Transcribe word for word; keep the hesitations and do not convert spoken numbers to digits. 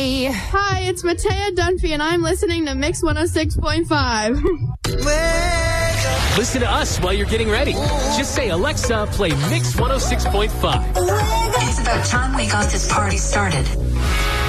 Hi, it's Matea Dunphy, and I'm listening to Mix one oh six point five. Listen to us while you're getting ready. Just say, Alexa, play Mix one oh six point five. It's about time we got this party started.